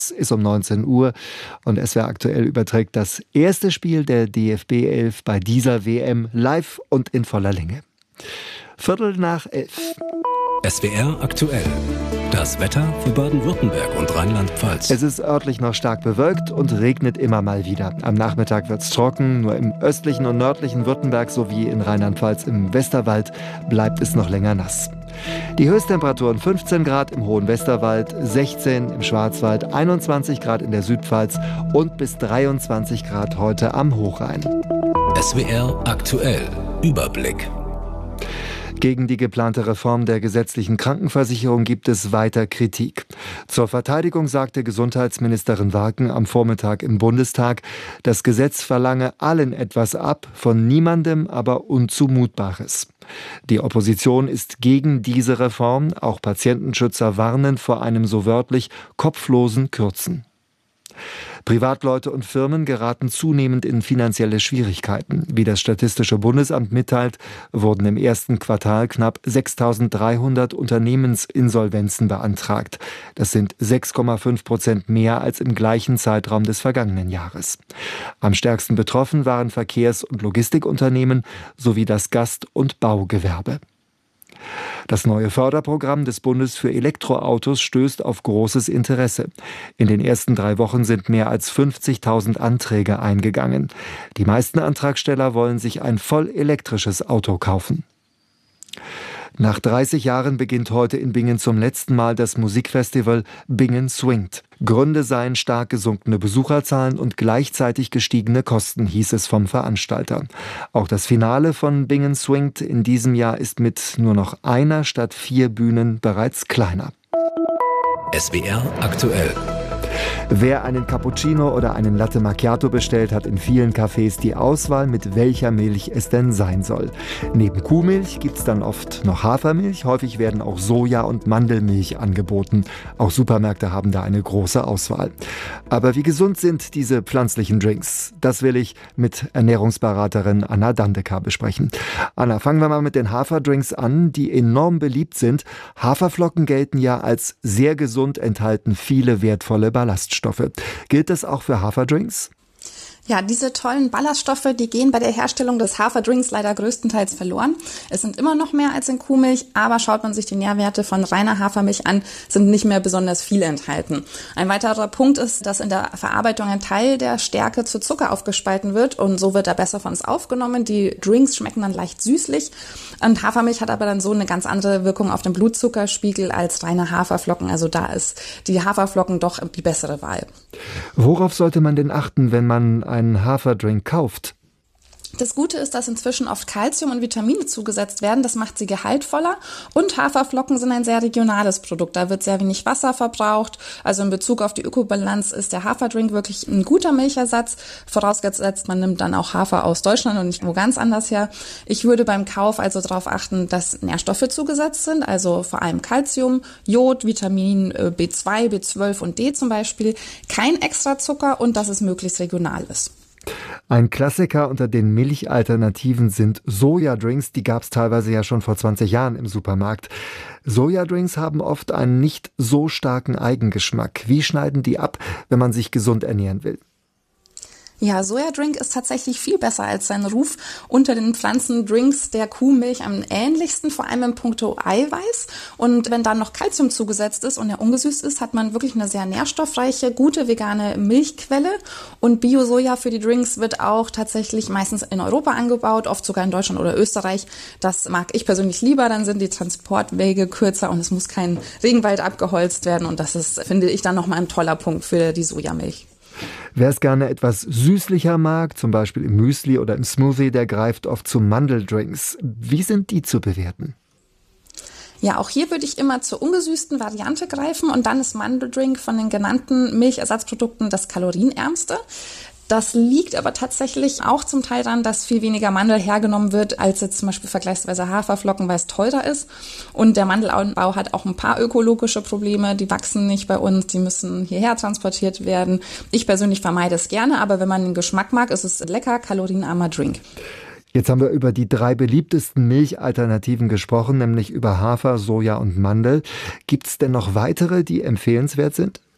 Es ist um 19 Uhr und SWR aktuell überträgt das erste Spiel der DFB 11 bei dieser WM live und in voller Länge. 11:15. SWR aktuell. Das Wetter für Baden-Württemberg und Rheinland-Pfalz. Es ist örtlich noch stark bewölkt und regnet immer mal wieder. Am Nachmittag wird es trocken, nur im östlichen und nördlichen Württemberg sowie in Rheinland-Pfalz im Westerwald bleibt es noch länger nass. Die Höchsttemperaturen 15 Grad im hohen Westerwald, 16 im Schwarzwald, 21 Grad in der Südpfalz und bis 23 Grad heute am Hochrhein. SWR aktuell. Überblick. Gegen die geplante Reform der gesetzlichen Krankenversicherung gibt es weiter Kritik. Zur Verteidigung sagte Gesundheitsministerin Warken am Vormittag im Bundestag, das Gesetz verlange allen etwas ab, von niemandem aber Unzumutbares. Die Opposition ist gegen diese Reform, auch Patientenschützer warnen vor einem so wörtlich kopflosen Kürzen. Privatleute und Firmen geraten zunehmend in finanzielle Schwierigkeiten. Wie das Statistische Bundesamt mitteilt, wurden im ersten Quartal knapp 6.300 Unternehmensinsolvenzen beantragt. Das sind 6,5% mehr als im gleichen Zeitraum des vergangenen Jahres. Am stärksten betroffen waren Verkehrs- und Logistikunternehmen sowie das Gast- und Baugewerbe. Das neue Förderprogramm des Bundes für Elektroautos stößt auf großes Interesse. In den ersten 3 Wochen sind mehr als 50.000 Anträge eingegangen. Die meisten Antragsteller wollen sich ein voll elektrisches Auto kaufen. Nach 30 Jahren beginnt heute in Bingen zum letzten Mal das Musikfestival Bingen Swingt. Gründe seien stark gesunkene Besucherzahlen und gleichzeitig gestiegene Kosten, hieß es vom Veranstalter. Auch das Finale von Bingen Swingt in diesem Jahr ist mit nur noch einer statt 4 Bühnen bereits kleiner. SWR aktuell. Wer einen Cappuccino oder einen Latte Macchiato bestellt, hat in vielen Cafés die Auswahl, mit welcher Milch es denn sein soll. Neben Kuhmilch gibt es dann oft noch Hafermilch. Häufig werden auch Soja- und Mandelmilch angeboten. Auch Supermärkte haben da eine große Auswahl. Aber wie gesund sind diese pflanzlichen Drinks? Das will ich mit Ernährungsberaterin Anna Dandecker besprechen. Anna, fangen wir mal mit den Haferdrinks an, die enorm beliebt sind. Haferflocken gelten ja als sehr gesund, enthalten viele wertvolle Ballaststoffe. Gilt das auch für Haferdrinks? Ja, diese tollen Ballaststoffe, die gehen bei der Herstellung des Haferdrinks leider größtenteils verloren. Es sind immer noch mehr als in Kuhmilch, aber schaut man sich die Nährwerte von reiner Hafermilch an, sind nicht mehr besonders viele enthalten. Ein weiterer Punkt ist, dass in der Verarbeitung ein Teil der Stärke zu Zucker aufgespalten wird und so wird er besser von uns aufgenommen. Die Drinks schmecken dann leicht süßlich und Hafermilch hat aber dann so eine ganz andere Wirkung auf den Blutzuckerspiegel als reine Haferflocken. Also da ist die Haferflocken doch die bessere Wahl. Worauf sollte man denn achten, wenn man einen Haferdrink kauft? Das Gute ist, dass inzwischen oft Kalzium und Vitamine zugesetzt werden. Das macht sie gehaltvoller. Und Haferflocken sind ein sehr regionales Produkt. Da wird sehr wenig Wasser verbraucht. Also in Bezug auf die Ökobilanz ist der Haferdrink wirklich ein guter Milchersatz. Vorausgesetzt, man nimmt dann auch Hafer aus Deutschland und nicht wo ganz anders her. Ich würde beim Kauf also darauf achten, dass Nährstoffe zugesetzt sind. Also vor allem Kalzium, Jod, Vitamin B2, B12 und D zum Beispiel. Kein Extrazucker und dass es möglichst regional ist. Ein Klassiker unter den Milchalternativen sind Sojadrinks. Die gab es teilweise ja schon vor 20 Jahren im Supermarkt. Sojadrinks haben oft einen nicht so starken Eigengeschmack. Wie schneiden die ab, wenn man sich gesund ernähren will? Ja, Sojadrink ist tatsächlich viel besser als sein Ruf. Unter den Pflanzendrinks der Kuhmilch am ähnlichsten, vor allem in puncto Eiweiß. Und wenn dann noch Kalzium zugesetzt ist und er ungesüßt ist, hat man wirklich eine sehr nährstoffreiche, gute vegane Milchquelle. Und Bio-Soja für die Drinks wird auch tatsächlich meistens in Europa angebaut, oft sogar in Deutschland oder Österreich. Das mag ich persönlich lieber, dann sind die Transportwege kürzer und es muss kein Regenwald abgeholzt werden. Und das ist, finde ich, dann nochmal ein toller Punkt für die Sojamilch. Wer es gerne etwas süßlicher mag, zum Beispiel im Müsli oder im Smoothie, der greift oft zu Mandeldrinks. Wie sind die zu bewerten? Ja, auch hier würde ich immer zur ungesüßten Variante greifen und dann ist Mandeldrink von den genannten Milchersatzprodukten das kalorienärmste. Das liegt aber tatsächlich auch zum Teil daran, dass viel weniger Mandel hergenommen wird, als jetzt zum Beispiel vergleichsweise Haferflocken, weil es teurer ist. Und der Mandelanbau hat auch ein paar ökologische Probleme. Die wachsen nicht bei uns, die müssen hierher transportiert werden. Ich persönlich vermeide es gerne, aber wenn man den Geschmack mag, ist es lecker, kalorienarmer Drink. Jetzt haben wir über die 3 beliebtesten Milchalternativen gesprochen, nämlich über Hafer, Soja und Mandel. Gibt es denn noch weitere, die empfehlenswert sind?